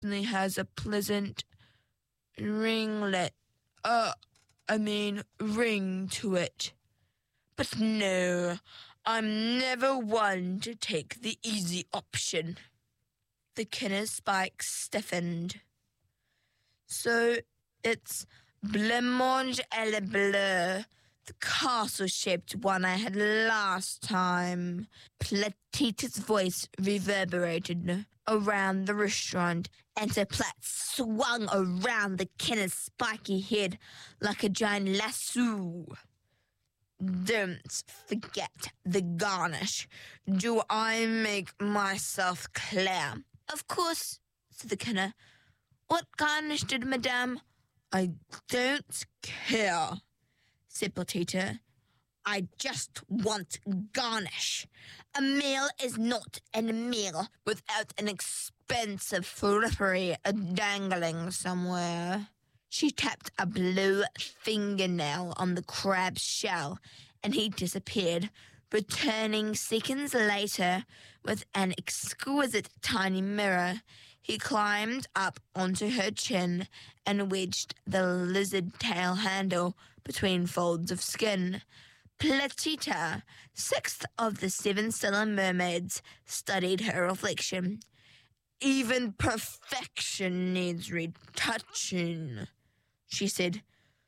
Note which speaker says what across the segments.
Speaker 1: It has a pleasant ring to it. But no, I'm never one to take the easy option. The Kinner's spikes stiffened. So it's Blancmange à la Bleu, the castle-shaped one I had last time. Platita's voice reverberated around the restaurant, and Sir Platt swung around the Kinner's spiky head like a giant lasso. Don't forget the garnish. Do I make myself clear? Of course, said the Kinner. What garnish did Madame? I don't care, said Platita. I just want garnish. A meal is not a meal without an expensive frippery dangling somewhere. She tapped a blue fingernail on the crab's shell, and he disappeared, returning seconds later with an exquisite tiny mirror. He climbed up onto her chin and wedged the lizard tail handle between folds of skin. Platita, sixth of the 7 stellar mermaids, studied her reflection. Even perfection needs retouching, she said.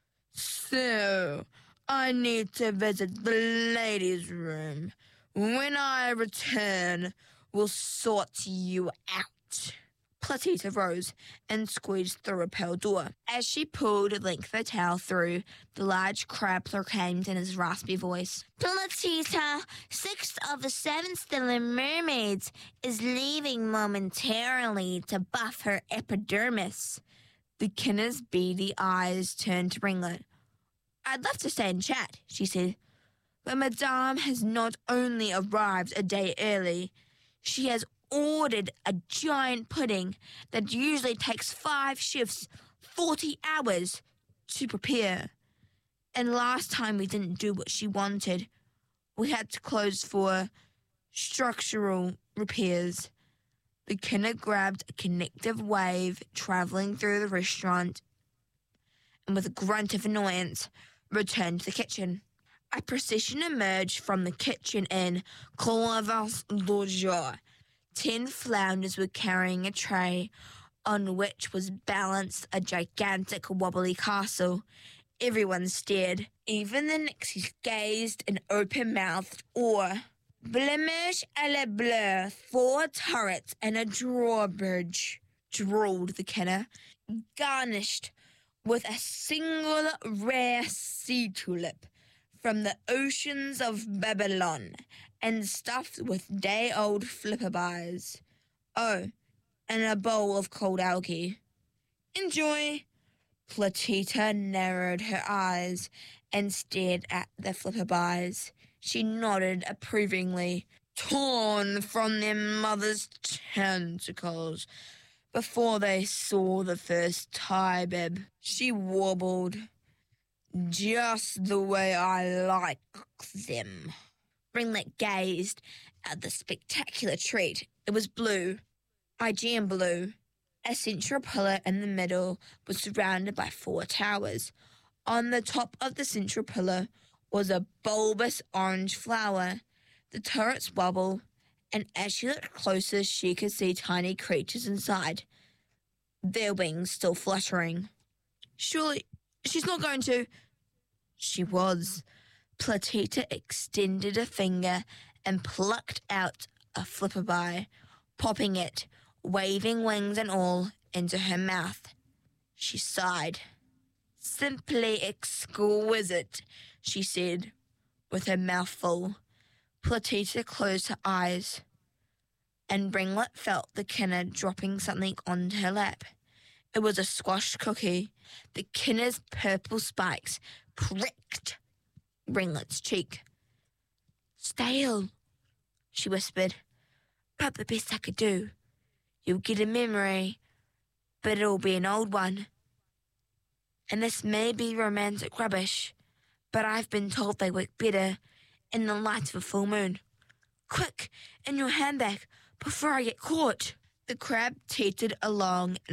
Speaker 1: So, I need to visit the ladies' room. When I return, we'll sort you out. Platita rose and squeezed through a pale door. As she pulled a length of towel through, the large crab proclaimed in his raspy voice, Platita, sixth of the 7 stellar mermaids, is leaving momentarily to buff her epidermis. The Kinner's beady eyes turned to Ringlet. I'd love to stay and chat, she said, but Madame has not only arrived a day early, she has ordered a giant pudding that usually takes 5 shifts, 40 hours to prepare. And last time we didn't do what she wanted. We had to close for structural repairs. The Kinner grabbed a connective wave travelling through the restaurant and with a grunt of annoyance returned to the kitchen. A procession emerged from the kitchen in Clavence d'Orgeat. 10 flounders were carrying a tray on which was balanced a gigantic wobbly castle. Everyone stared. Even the Nixies gazed in open-mouthed awe. Blancmange à la Bleu, 4 turrets and a drawbridge, drawled the Kinner, garnished with a single rare sea tulip from the oceans of Babylon, and stuffed with day-old flipperbuys. Oh, and a bowl of cold algae. Enjoy. Platita narrowed her eyes and stared at the flipperbuys. She nodded approvingly, torn from their mother's tentacles. Before they saw the first tie bib, she warbled, just the way I like them. Ringlet gazed at the spectacular treat. It was blue, Aegean blue. A central pillar in the middle was surrounded by 4 towers. On the top of the central pillar was a bulbous orange flower. The turrets wobbled, and as she looked closer, she could see tiny creatures inside, their wings still fluttering. Surely she's not going to... She was. Platita extended a finger and plucked out a flipperby, popping it, waving wings and all, into her mouth. She sighed. Simply exquisite, she said, with her mouth full. Platita closed her eyes, and Ringlet felt the Kinner dropping something onto her lap. It was a squash cookie. The Kinner's purple spikes pricked Ringlet's cheek. Stale, she whispered, but the best I could do. You'll get a memory, but it'll be an old one. And this may be romantic rubbish, but I've been told they work better in the light of a full moon. Quick, in your handbag, before I get caught. The crab tated along